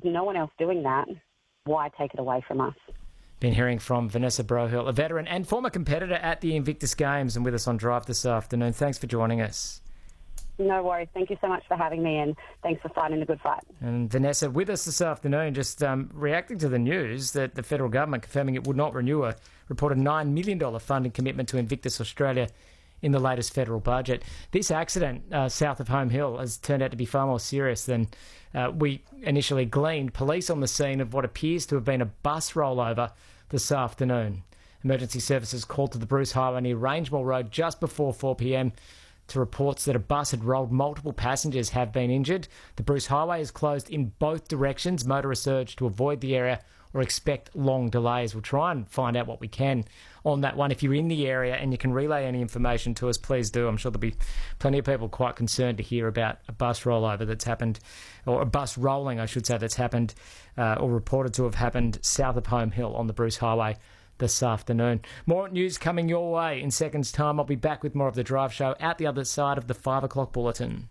no one else doing that. Why take it away from us? Been hearing from Vanessa Brohill, a veteran and former competitor at the Invictus Games, and with us on Drive this afternoon. Thanks for joining us. No worries. Thank you so much for having me, and thanks for fighting the good fight. And Vanessa, with us this afternoon, just reacting to the news that the federal government confirming it would not renew a reported $9 million funding commitment to Invictus Australia in the latest federal budget. This accident south of Home Hill has turned out to be far more serious than we initially gleaned. Police on the scene of what appears to have been a bus rollover this afternoon. Emergency services called to the Bruce Highway near Rangemore Road just before 4 p.m. to reports that a bus had rolled. Multiple passengers have been injured. The Bruce Highway is closed in both directions. Motorists urged to avoid the area or expect long delays. We'll try and find out what we can on that one. If you're in the area and you can relay any information to us, please do. I'm sure there'll be plenty of people quite concerned to hear about a bus rollover that's happened, or a bus rolling, I should say, that's happened or reported to have happened south of Home Hill on the Bruce Highway this afternoon. More news coming your way in seconds' time. I'll be back with more of the Drive Show at the other side of the 5 o'clock bulletin.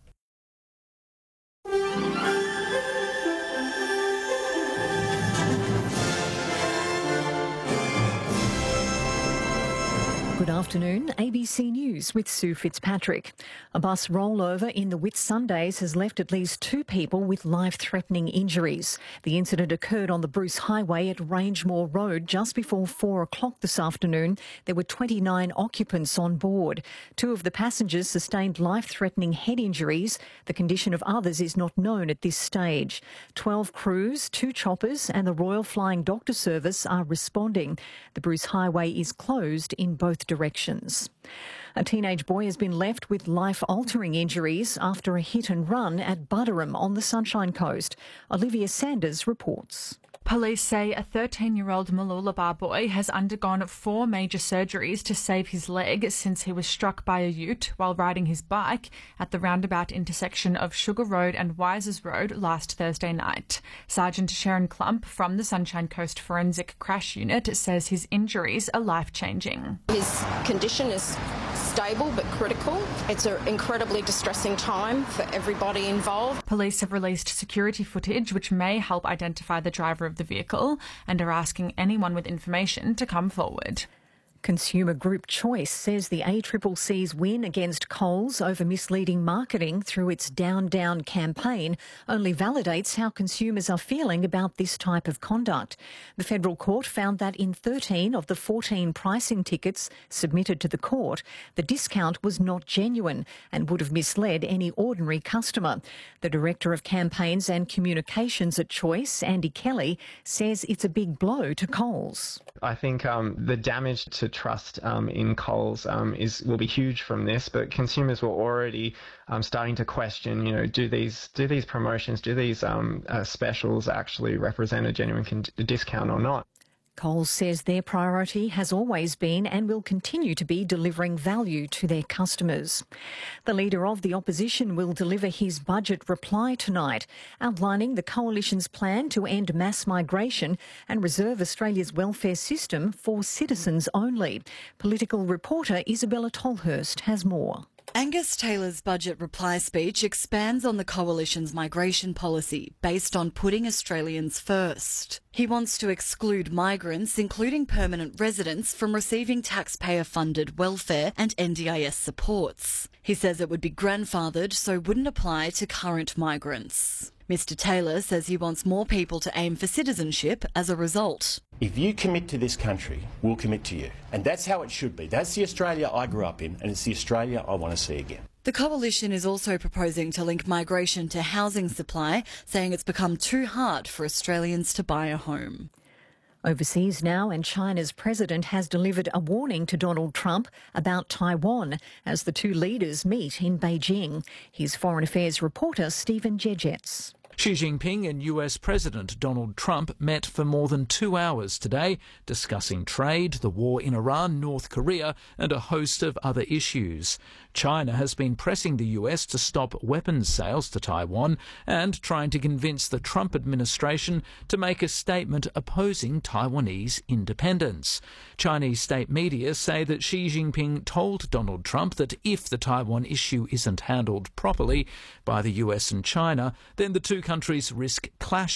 Good afternoon, ABC News with Sue Fitzpatrick. A bus rollover in the Whitsundays has left at least 2 people with life-threatening injuries. The incident occurred on the Bruce Highway at Rangemore Road just before 4 o'clock this afternoon. There were 29 occupants on board. 2 of the passengers sustained life-threatening head injuries. The condition of others is not known at this stage. 12 crews, 2 choppers and the Royal Flying Doctor Service are responding. The Bruce Highway is closed in both directions. A teenage boy has been left with life-altering injuries after a hit and run at Buderim on the Sunshine Coast. Olivia Sanders reports. Police say a 13-year-old Mooloolaba boy has undergone 4 major surgeries to save his leg since he was struck by a ute while riding his bike at the roundabout intersection of Sugar Road and Wisers Road last Thursday night. Sergeant Sharon Klump from the Sunshine Coast Forensic Crash Unit says his injuries are life-changing. His condition is stable but critical. It's an incredibly distressing time for everybody involved. Police have released security footage which may help identify the driver of the vehicle and are asking anyone with information to come forward. Consumer group Choice says the ACCC's win against Coles over misleading marketing through its Down Down campaign only validates how consumers are feeling about this type of conduct. The federal court found that in 13 of the 14 pricing tickets submitted to the court, the discount was not genuine and would have misled any ordinary customer. The Director of Campaigns and Communications at Choice, Andy Kelly, says it's a big blow to Coles. I think the damage to trust in Coles will be huge from this, but consumers were already starting to question, do these promotions, do these specials actually represent a genuine discount or not? Coles says their priority has always been and will continue to be delivering value to their customers. The Leader of the Opposition will deliver his budget reply tonight, outlining the Coalition's plan to end mass migration and reserve Australia's welfare system for citizens only. Political reporter Isabella Tolhurst has more. Angus Taylor's budget reply speech expands on the Coalition's migration policy based on putting Australians first. He wants to exclude migrants, including permanent residents, from receiving taxpayer-funded welfare and NDIS supports. He says it would be grandfathered, so wouldn't apply to current migrants. Mr Taylor says he wants more people to aim for citizenship as a result. If you commit to this country, we'll commit to you. And that's how it should be. That's the Australia I grew up in, and it's the Australia I want to see again. The Coalition is also proposing to link migration to housing supply, saying it's become too hard for Australians to buy a home. Overseas now, and China's president has delivered a warning to Donald Trump about Taiwan as the 2 leaders meet in Beijing. Here's Foreign Affairs reporter Stephen Jejets. Xi Jinping and US President Donald Trump met for more than 2 hours today, discussing trade, the war in Iran, North Korea, and a host of other issues. China has been pressing the US to stop weapons sales to Taiwan and trying to convince the Trump administration to make a statement opposing Taiwanese independence. Chinese state media say that Xi Jinping told Donald Trump that if the Taiwan issue isn't handled properly by the US and China, then the 2 countries risk clashing.